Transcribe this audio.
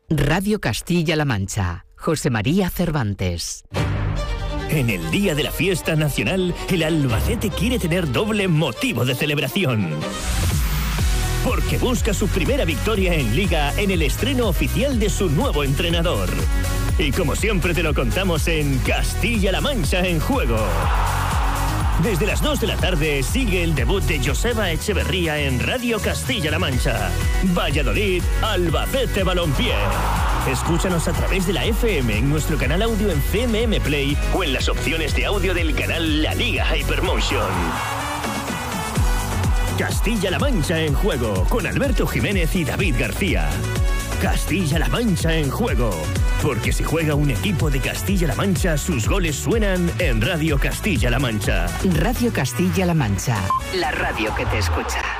Radio Castilla-La Mancha. José María Cervantes. En el día de la fiesta nacional, el Albacete quiere tener doble motivo de celebración. Porque busca su primera victoria en Liga en el estreno oficial de su nuevo entrenador. Y como siempre te lo contamos en Castilla-La Mancha en juego. Desde las 2 de la tarde sigue el debut de Joseba Echeverría en Radio Castilla-La Mancha. Valladolid, Albacete Balompié. Escúchanos a través de la FM en nuestro canal audio en CMM Play o en las opciones de audio del canal La Liga Hypermotion. Castilla-La Mancha en juego con Alberto Jiménez y David García. Castilla-La Mancha en juego. Porque si juega un equipo de Castilla-La Mancha, sus goles suenan en Radio Castilla-La Mancha. Radio Castilla-La Mancha. La radio que te escucha.